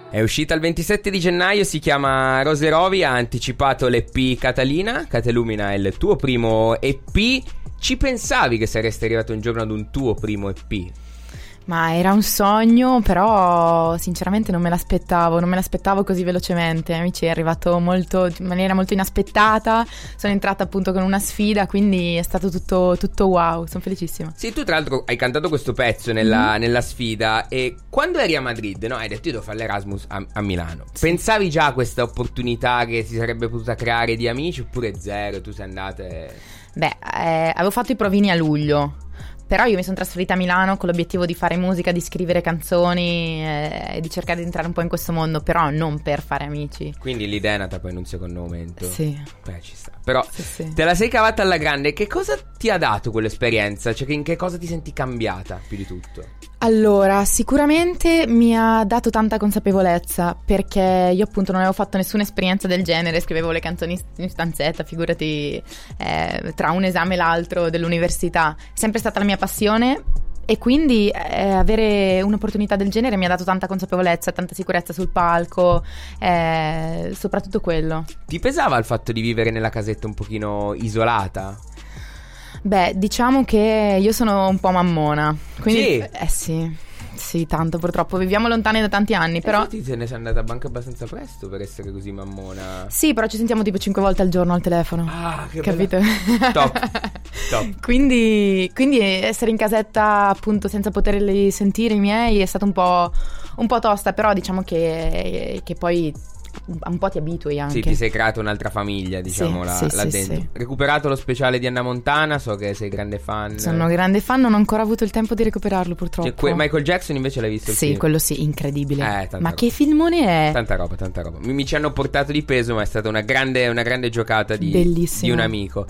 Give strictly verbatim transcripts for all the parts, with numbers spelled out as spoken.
È uscita il ventisette di gennaio, si chiama Rose Rovi, ha anticipato l'E P Catalina. Catalumina è il tuo primo E P. Ci pensavi che saresti arrivato un giorno ad un tuo primo E P? Ma era un sogno, però sinceramente non me l'aspettavo, non me l'aspettavo così velocemente. Amici, è arrivato molto, in maniera molto inaspettata. Sono entrata appunto con una sfida, quindi è stato tutto, tutto wow, sono felicissima. Sì, tu tra l'altro hai cantato questo pezzo nella, mm. nella sfida, e quando eri a Madrid, no, hai detto io devo fare l'Erasmus a, a Milano. Sì. Pensavi già a questa opportunità che si sarebbe potuta creare di amici, oppure zero, tu sei andata e... Beh, eh, avevo fatto i provini a luglio. Però io mi sono trasferita a Milano con l'obiettivo di fare musica, di scrivere canzoni e eh, di cercare di entrare un po' in questo mondo, però non per fare amici. Quindi l'idea è nata poi in un secondo momento. Sì. Beh, ci sta. Però sì, sì. te la sei cavata alla grande. Che cosa ti ha dato quell'esperienza? Cioè, in che cosa ti senti cambiata più di tutto? Allora, sicuramente mi ha dato tanta consapevolezza, perché io appunto non avevo fatto nessuna esperienza del genere, scrivevo le canzoni in stanzetta, figurati, eh, tra un esame e l'altro dell'università. È sempre stata la mia passione, e quindi eh, avere un'opportunità del genere mi ha dato tanta consapevolezza, tanta sicurezza sul palco, eh, soprattutto quello. Ti pesava il fatto di vivere nella casetta un pochino isolata? Beh, diciamo che io sono un po' mammona, quindi sì. eh sì, sì, tanto purtroppo. Viviamo lontani da tanti anni, però. Infatti te ne sei andata anche abbastanza presto per essere così mammona. Sì, però ci sentiamo tipo cinque volte al giorno al telefono. Ah, che capito? Bella. Top, top. Quindi, quindi essere in casetta appunto senza poterli sentire i miei è stato un po', un po' tosta, però diciamo che, che poi un po' ti abitui anche. Sì, ti sei creato un'altra famiglia, diciamo, sì, là, sì, là sì, dentro. sì. Recuperato lo speciale di Anna Montana, so che sei grande fan. Sono grande fan, non ho ancora avuto il tempo di recuperarlo purtroppo. Cioè, que- Michael Jackson invece l'hai visto il Sì, film? quello sì, incredibile. Eh, tanta Ma roba. che filmone è? Tanta roba, tanta roba. Mi, mi ci hanno portato di peso, ma è stata una grande, una grande giocata di, Bellissimo. di un amico.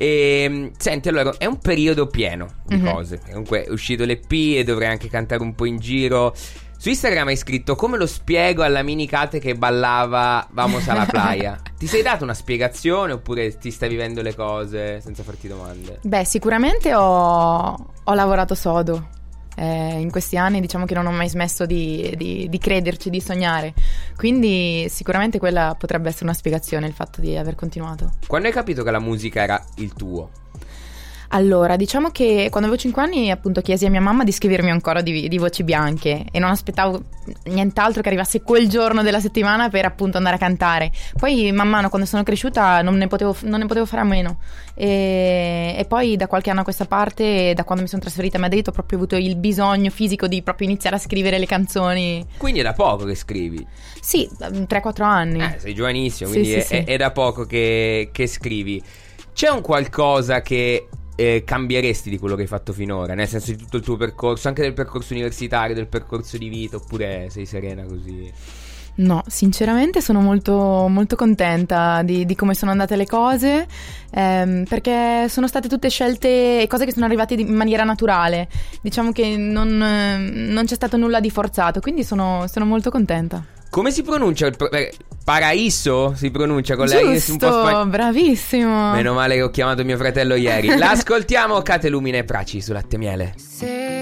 E, senti, allora, è un periodo pieno di Mm-hmm. cose. Comunque è uscito l'E P e dovrei anche cantare un po' in giro. Su Instagram hai scritto: come lo spiego alla mini Kate che ballava Vamos alla playa? Ti sei dato una spiegazione oppure ti stai vivendo le cose senza farti domande? Beh, sicuramente ho, ho lavorato sodo. Eh, in questi anni diciamo che non ho mai smesso di, di, di crederci, di sognare. Quindi sicuramente quella potrebbe essere una spiegazione, il fatto di aver continuato. Quando hai capito che la musica era il tuo? Allora, diciamo che quando avevo cinque anni appunto chiesi a mia mamma di scrivermi un coro di, di Voci Bianche, e non aspettavo nient'altro che arrivasse quel giorno della settimana per appunto andare a cantare. Poi man mano, quando sono cresciuta, non ne potevo, non ne potevo fare a meno, e, e poi da qualche anno a questa parte, da quando mi sono trasferita a Madrid, ho proprio avuto il bisogno fisico di proprio iniziare a scrivere le canzoni. Quindi è da poco che scrivi? Sì, tre quattro anni. Eh, sei giovanissimo, Sì, quindi sì, è, sì. È, è da poco che, che scrivi. C'è un qualcosa che eh, cambieresti di quello che hai fatto finora? Nel senso, di tutto il tuo percorso, anche del percorso universitario, del percorso di vita, oppure sei serena così? No, sinceramente sono molto, molto contenta di, di come sono andate le cose, ehm, perché sono state tutte scelte, cose che sono arrivate di- in maniera naturale. Diciamo che non, eh, non c'è stato nulla di forzato, quindi sono, sono molto contenta. Come si pronuncia il pro- eh, Paraíso si pronuncia con lei? Giusto, Un po' spa- bravissimo. Meno male che ho chiamato mio fratello ieri. L'ascoltiamo, Kate Lumine e Praci su Latte Miele.